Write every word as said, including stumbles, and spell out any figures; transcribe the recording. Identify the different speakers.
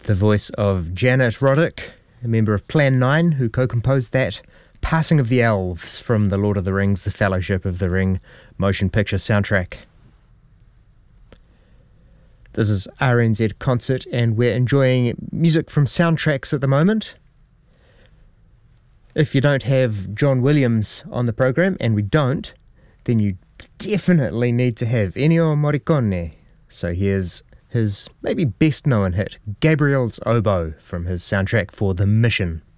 Speaker 1: The voice of Janet Roddick, a member of Plan nine, who co-composed that Passing of the Elves from The Lord of the Rings, The Fellowship of the Ring motion picture soundtrack. This is R N Z Concert, and we're enjoying music from soundtracks at the moment. If you don't have John Williams on the program, and we don't, then you definitely need to have Ennio Morricone. So here's his maybe best known hit, Gabriel's Oboe, from his soundtrack for The Mission.